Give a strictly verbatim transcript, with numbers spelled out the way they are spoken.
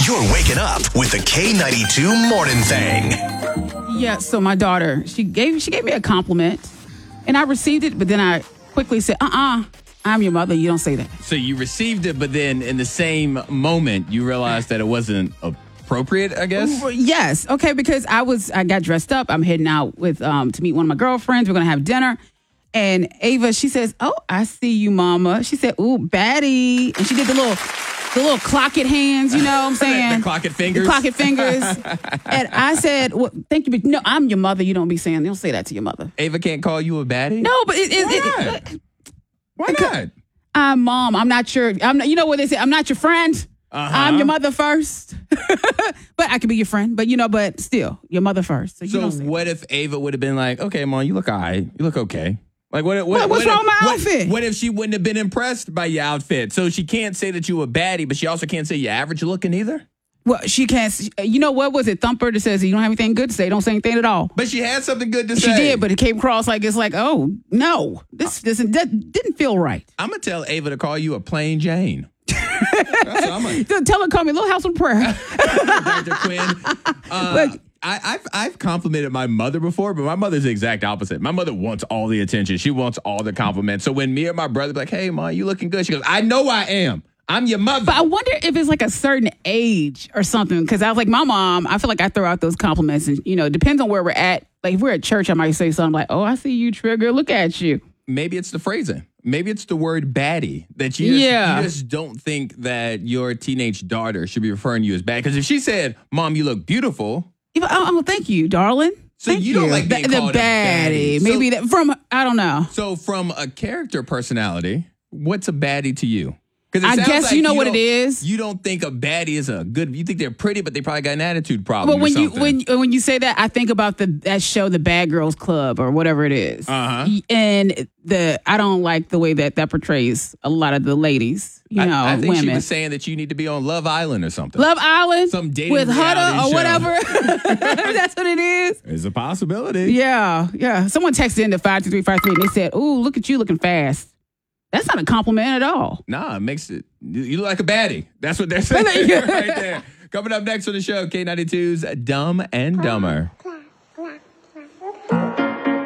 You're waking up with the K ninety-two Morning Thing. Yeah, so my daughter, she gave she gave me a compliment, and I received it, but then I quickly said, uh-uh, I'm your mother. You don't say that. So you received it, but then in the same moment, you realized that it wasn't appropriate, I guess? Yes. Okay, because I was I got dressed up. I'm heading out with um to meet one of my girlfriends. We're going to have dinner. And Ava, she says, oh, I see you, mama. She said, ooh, baddie. And she did the little... The little clock it hands, you know what I'm saying? the clock it fingers. The clock it fingers. And I said, well, thank you, but no, I'm your mother. You don't be saying, you don't say that to your mother. Ava can't call you a baddie? No, but it is. Why It, not? it, Why not? I'm mom. I'm not your, I'm not, you know what they say? I'm not your friend. Uh-huh. I'm your mother first. But I can be your friend, but you know, but still, your mother first. So, you So don't say what if Ava would have been like, okay, mom, you look all right. You look okay. Like what? What- what what's what wrong if, with my what- outfit? What if she wouldn't have been impressed by your outfit? So she can't say that you a baddie, but she also can't say you're average looking either. Well, she can't, you know, what was it? Thumper that says you don't have anything good to say. Don't say anything at all. But she had something good to She say. did, but it came across like it's like, oh, no, this doesn't, that didn't feel right. I'm gonna tell Ava to call you a plain Jane. That's what I'm gonna. Tell her to call me Little House of Prayer. Doctor Quinn. Uh, I, I've I've complimented my mother before, but my mother's the exact opposite. My mother wants all the attention. She wants all the compliments. So when me or my brother be like, "Hey, mom, you looking good?" She goes, "I know I am. I'm your mother." But I wonder if it's like a certain age or something. Because I was like, my mom, I feel like I throw out those compliments. And, you know, it depends on where we're at. Like, if we're at church, I might say something like, oh, I see you, Trigger. Look at you. Maybe it's the phrasing. Maybe it's the word baddie that you just, Yeah. you just don't think that your teenage daughter should be referring to you as bad. Because if she said, "Mom, you look beautiful," If, oh, oh, thank you, darling. So Thank you don't like being the, the called a baddie. baddie. So- Maybe that from, I don't know. so from a character personality, what's a baddie to you? Because I guess you know what it is. You don't think a baddie is a good. You think they're pretty, but they probably got an attitude problem. But or when you something. when when you say that, I think about the that show, The Bad Girls Club, or whatever it is. Uh-huh. And the I don't like the way that that portrays a lot of the ladies. You I, know, I think women. she was saying that you need to be on Love Island or something. Love Island, Some dating with Hutter reality or show. whatever. That's what it is. It's a possibility. Yeah, yeah. Someone texted into five two three five three and they said, "Ooh, look at you looking fast." That's not a compliment at all. Nah, it makes it. You you look like a baddie. That's what they're saying right there. Coming up next on the show, K ninety-two's Dumb and Dumber.